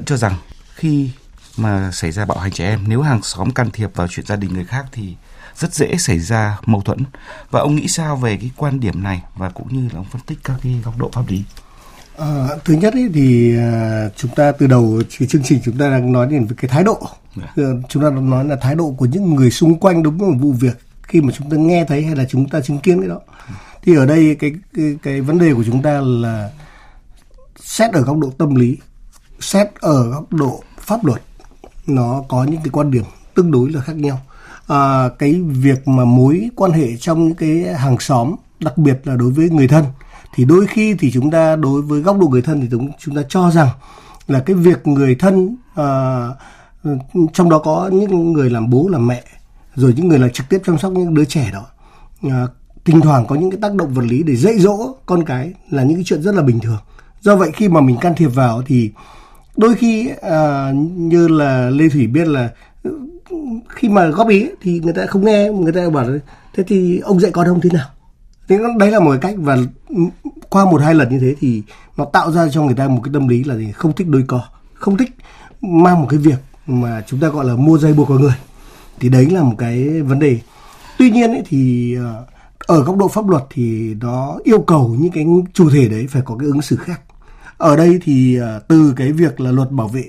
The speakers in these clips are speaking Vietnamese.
cho rằng khi mà xảy ra bạo hành trẻ em, nếu hàng xóm can thiệp vào chuyện gia đình người khác thì rất dễ xảy ra mâu thuẫn. Và ông nghĩ sao về cái quan điểm này và cũng như là ông phân tích các cái góc độ pháp lý? Thứ nhất ấy thì chúng ta từ đầu chương trình chúng ta đang nói đến cái thái độ. Chúng ta nói là thái độ của những người xung quanh đúng với một vụ việc khi mà chúng ta nghe thấy hay là chúng ta chứng kiến cái đó. Thì ở đây cái vấn đề của chúng ta là xét ở góc độ tâm lý, xét ở góc độ pháp luật, nó có những cái quan điểm tương đối là khác nhau. Cái việc mà mối quan hệ trong những cái hàng xóm, đặc biệt là đối với người thân, thì đôi khi thì chúng ta đối với góc độ người thân thì chúng ta cho rằng là cái việc người thân, trong đó có những người làm bố làm mẹ, rồi những người là trực tiếp chăm sóc những đứa trẻ đó, thỉnh thoảng có những cái tác động vật lý để dạy dỗ con cái là những cái chuyện rất là bình thường. Do vậy khi mà mình can thiệp vào thì đôi khi như là Lê Thủy biết là khi mà góp ý thì người ta không nghe, người ta bảo thế thì ông dạy con ông thế nào. Thế đấy là một cái cách, và qua 1-2 lần như thế thì nó tạo ra cho người ta một cái tâm lý là gì? Không thích đôi co, không thích mang một cái việc mà chúng ta gọi là mua dây buộc vào người. Thì đấy là một cái vấn đề. Tuy nhiên ấy, thì ở góc độ pháp luật thì nó yêu cầu những cái chủ thể đấy phải có cái ứng xử khác. Ở đây thì từ cái việc là luật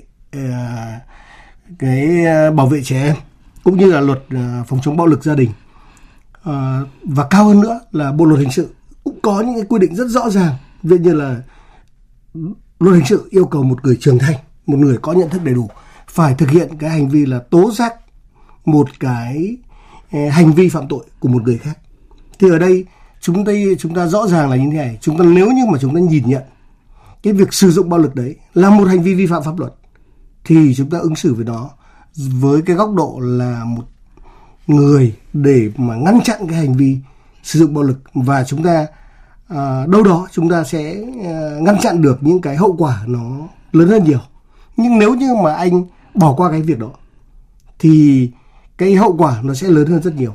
bảo vệ trẻ em cũng như là luật phòng chống bạo lực gia đình, và cao hơn nữa là bộ luật hình sự cũng có những cái quy định rất rõ ràng. Ví dụ như là luật hình sự yêu cầu một người trưởng thành, một người có nhận thức đầy đủ phải thực hiện cái hành vi là tố giác một cái hành vi phạm tội của một người khác. Thì ở đây chúng ta rõ ràng là như thế này, nếu như mà chúng ta nhìn nhận cái việc sử dụng bạo lực đấy là một hành vi vi phạm pháp luật thì chúng ta ứng xử với nó với cái góc độ là một người để mà ngăn chặn cái hành vi sử dụng bạo lực, và chúng ta đâu đó chúng ta sẽ ngăn chặn được những cái hậu quả nó lớn hơn nhiều. Nhưng nếu như mà anh bỏ qua cái việc đó thì cái hậu quả nó sẽ lớn hơn rất nhiều.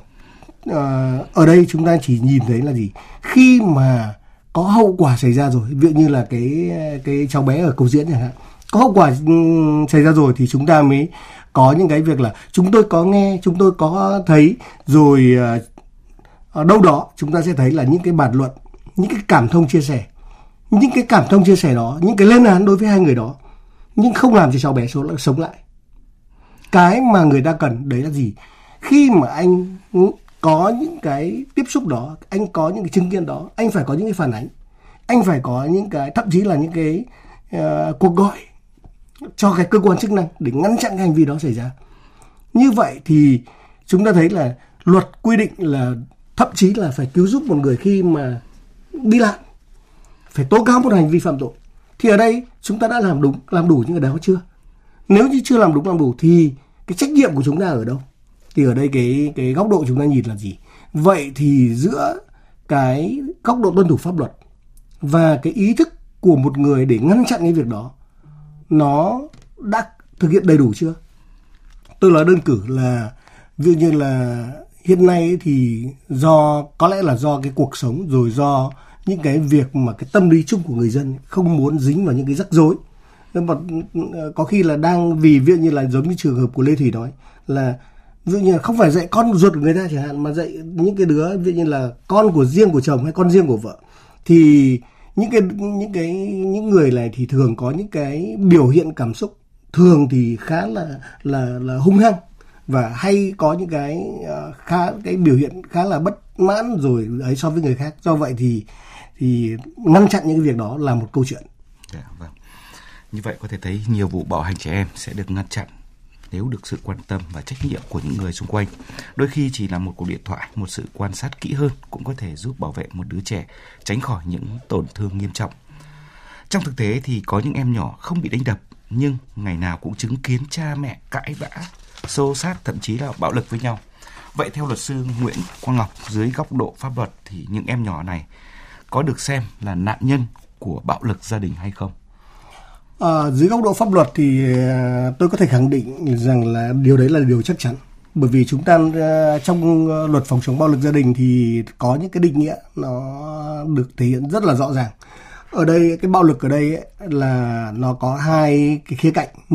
Ở đây chúng ta chỉ nhìn thấy là gì? Khi mà có hậu quả xảy ra rồi, ví dụ như là cái cháu bé ở Cầu Diễn chẳng hạn, có hậu quả xảy ra rồi thì chúng ta mới có những cái việc là chúng tôi có nghe, chúng tôi có thấy, rồi ở đâu đó chúng ta sẽ thấy là những cái bàn luận, những cái cảm thông chia sẻ. Những cái cảm thông chia sẻ đó, những cái lên án đối với hai người đó, nhưng không làm cho cháu bé sống lại. Cái mà người ta cần đấy là gì? Khi mà anh có những cái tiếp xúc đó, anh có những cái chứng kiến đó, anh phải có những cái phản ánh, anh phải có những cái, thậm chí là những cái cuộc gọi cho cái cơ quan chức năng để ngăn chặn cái hành vi đó xảy ra. Như vậy thì chúng ta thấy là luật quy định là thậm chí là phải cứu giúp một người khi mà đi lạc, phải tố cáo một hành vi phạm tội. Thì ở đây chúng ta đã làm đủ những cái đó chưa? Nếu như chưa làm đúng làm đủ thì cái trách nhiệm của chúng ta ở đâu? Thì ở đây cái góc độ chúng ta nhìn là gì? Vậy thì giữa cái góc độ tuân thủ pháp luật và cái ý thức của một người để ngăn chặn cái việc đó, nó đã thực hiện đầy đủ chưa? Tôi nói đơn cử là ví dụ như là hiện nay thì có lẽ là do cái cuộc sống, rồi do những cái việc mà cái tâm lý chung của người dân không muốn dính vào những cái rắc rối. Nhưng mà có khi là đang ví dụ như là giống như trường hợp của Lê Thủy nói là ví dụ như là không phải dạy con ruột của người ta chẳng hạn, mà dạy những cái đứa ví dụ như là con của riêng của chồng hay con riêng của vợ, thì những người này thì thường có những cái biểu hiện cảm xúc thường thì khá là hung hăng, và hay có những cái biểu hiện khá là bất mãn rồi ấy so với người khác. Do vậy thì ngăn chặn những cái việc đó là một câu chuyện. Vâng. Như vậy có thể thấy nhiều vụ bạo hành trẻ em sẽ được ngăn chặn nếu được sự quan tâm và trách nhiệm của những người xung quanh. Đôi khi chỉ là một cuộc điện thoại, một sự quan sát kỹ hơn cũng có thể giúp bảo vệ một đứa trẻ tránh khỏi những tổn thương nghiêm trọng. Trong thực tế thì có những em nhỏ không bị đánh đập, nhưng ngày nào cũng chứng kiến cha mẹ cãi vã, xô xát, thậm chí là bạo lực với nhau. Vậy theo luật sư Nguyễn Quang Ngọc, dưới góc độ pháp luật thì những em nhỏ này có được xem là nạn nhân của bạo lực gia đình hay không? Dưới góc độ pháp luật thì tôi có thể khẳng định rằng là điều đấy là điều chắc chắn. Bởi vì chúng ta trong luật phòng chống bạo lực gia đình thì có những cái định nghĩa nó được thể hiện rất là rõ ràng. Ở đây cái bạo lực ở đây ấy, là nó có hai cái khía cạnh.